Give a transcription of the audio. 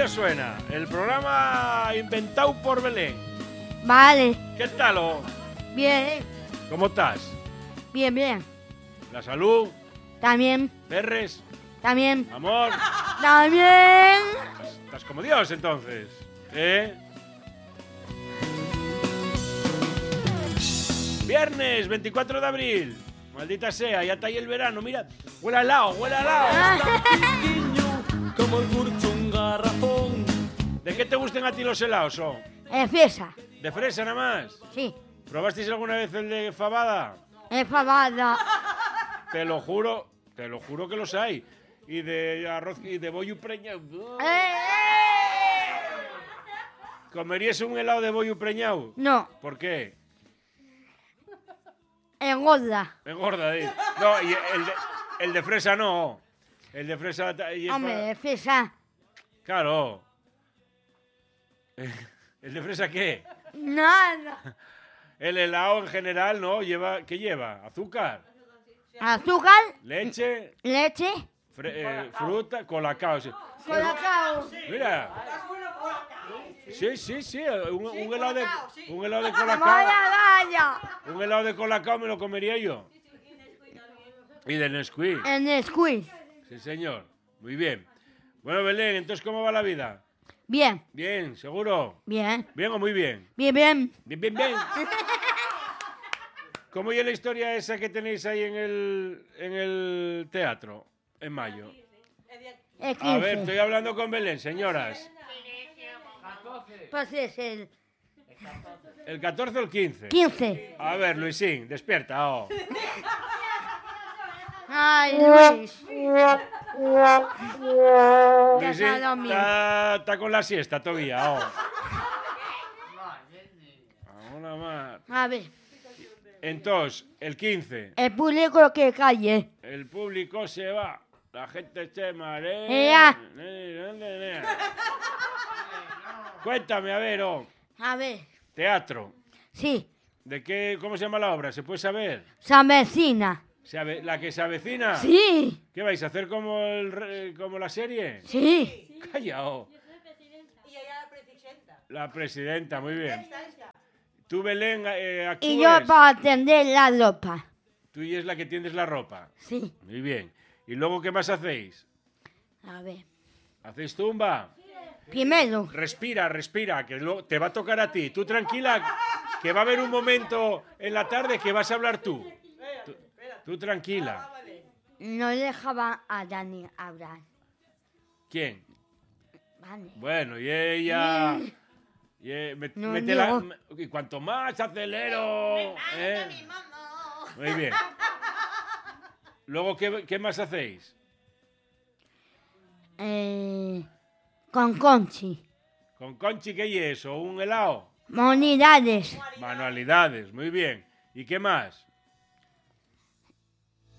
os suena? El programa inventado por Belén. Vale. ¿Qué tal? Bien. ¿Cómo estás? Bien, bien. ¿La salud? También. ¿Perres? También. ¿Amor? También. Estás como Dios, entonces. ¿Eh? Viernes 24 de abril. Maldita sea, ya está ahí el verano. Mira, huele al lado, huele al lado. Como el curcho un garrafón. ¿De qué te gustan a ti los helados? Fresa. ¿De fresa nada más? Sí. ¿Probasteis alguna vez el de fabada? Fabada. Te lo juro que los hay. Y de arroz y de bollo preñado. ¿Comerías un helado de bollo preñado? No. ¿Por qué? Engorda. Engorda, ¿eh? No, y el de fresa no. El de fresa... Hombre, fresa. Claro. ¿El de fresa qué? Nada. El helado en general, ¿no? ¿Qué lleva? ¿Azúcar? Azúcar. ¿Leche? Leche. Fruta, colacao. Sí. Colacao. Mira. Sí. Un helado de colacao. Vaya. Un helado de colacao me lo comería yo. Y de Nesquik. En Nesquik. Sí, señor. Muy bien. Bueno, Belén, entonces, ¿cómo va la vida? Bien. Bien, ¿seguro? Bien. ¿Bien o muy bien? Bien, bien. Bien. ¿Cómo es la historia esa que tenéis ahí en el teatro en mayo? A ver, estoy hablando con Belén, señoras. Pues es el ¿El 14 o el 15? 15. A ver, Luisín, despierta. Oh. Ay, Luis. Luisín está con la siesta todavía. Oh. Ahora más. A ver. Entonces, el 15. El público que calle. El público se va. La gente se marea. Cuéntame, a ver, A ver. Teatro. Sí. ¿De qué? ¿Cómo se llama la obra? ¿Se puede saber? Se avecina. ¿La que se avecina? Sí. ¿Qué vais a hacer como la serie? Sí. Callao. Y ella la presidenta. La presidenta, muy bien. Tú, Belén, actúes. Y yo para atender la ropa. Tú y es la que tiendes la ropa. Sí. Muy bien. ¿Y luego qué más hacéis? A ver. ¿Hacéis tumba? Primero. Respira, que te va a tocar a ti. Tú tranquila, que va a haber un momento en la tarde que vas a hablar tú. Tú tranquila. No dejaba a Dani hablar. ¿Quién? Vale. Bueno, y ella... No, y cuanto más acelero... Muy bien. Luego, ¿qué más hacéis? Con Conchi. ¿Con Conchi qué es eso? ¿Un helado? Manualidades. Manualidades, muy bien. ¿Y qué más?